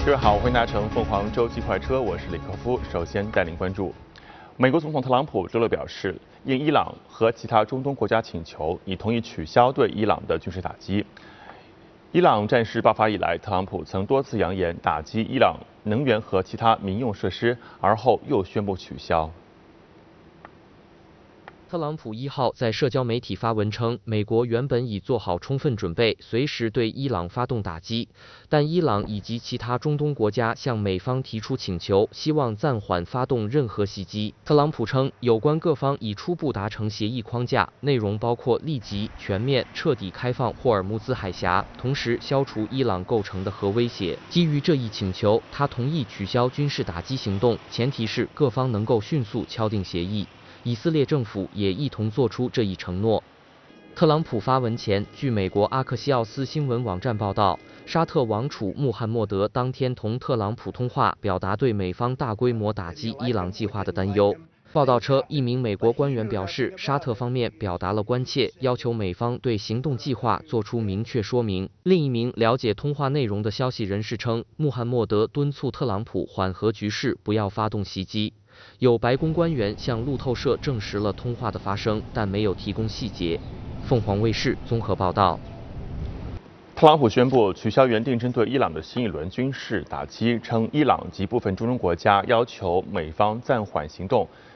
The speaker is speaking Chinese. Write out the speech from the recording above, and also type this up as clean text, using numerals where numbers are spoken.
各位好，欢迎搭乘凤凰周记快车，我是李克夫。首先带领关注，美国总统特朗普周六表示，应伊朗和其他中东国家请求，已同意取消对伊朗的军事打击。伊朗战事爆发以来，特朗普曾多次扬言打击伊朗能源和其他民用设施，而后又宣布取消。 特朗普1号在社交媒体发文称，美国原本已做好充分准备，随时对伊朗发动打击，但伊朗以及其他中东国家向美方提出请求，希望暂缓发动任何袭击。特朗普称，有关各方已初步达成协议框架，内容包括立即、全面、彻底开放霍尔木兹海峡，同时消除伊朗构成的核威胁。基于这一请求，他同意取消军事打击行动，前提是各方能够迅速敲定协议。以色列政府也一同做出这一承诺。特朗普发文前，据美国阿克西奥斯新闻网站报道，沙特王储穆罕默德当天同特朗普通话，表达对美方大规模打击伊朗计划的担忧。报道称，一名美国官员表示，沙特方面表达了关切，要求美方对行动计划做出明确说明。另一名了解通话内容的消息人士称，穆罕默德敦促特朗普缓和局势，不要发动袭击。有白宫官员向路透社证实了通话的发生，但没有提供细节。凤凰卫视综合报道。 特朗普宣布取消原定针对伊朗的新一轮军事打击，称伊朗及部分中东国家要求美方暂缓行动，